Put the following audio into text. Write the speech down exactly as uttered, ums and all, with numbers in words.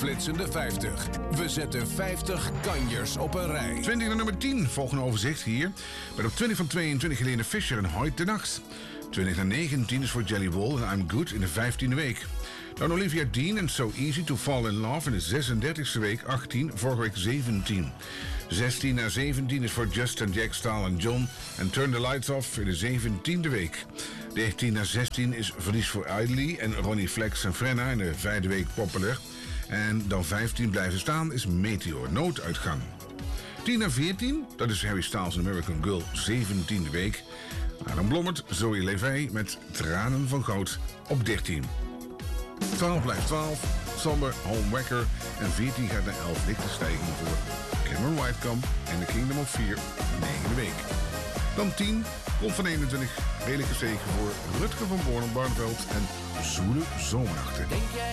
flitsende vijftig. We zetten vijftig kanjers op een rij. twintig naar nummer tien, volgende overzicht hier. Met op twintig van tweeëntwintig Helene Fischer en Hoyt de Nacht. twintig naar negentien is voor Jelly Roll en I'm Good in de vijftiende week. Dan Olivia Dean en So Easy to Fall in Love in de zesendertigste week, achttien, vorige week zeventien. zestien naar zeventien is voor Justin, Jack, Stahl en John en Turn the Lights Off in de zeventiende week. dertien naar zestien is Verlies voor Idly en Ronnie Flex en Frenna in de vijfde week Popular. En dan vijftien blijven staan is Meteor, Nooduitgang. tien naar veertien, dat is Harry Styles en American Girl, zeventiende week. Dan blommert Zoe Levy met Tranen van Goud op dertien. twaalf blijft twaalf, Somber, Homewecker en veertien gaat naar elf, lichte stijging voor Cameron Whitekamp en The Kingdom of Fear, negende week. Dan tien, komt van eenentwintig, redelijke zegen voor Rutger van Born op Barneveld en Zoele Zomernachten.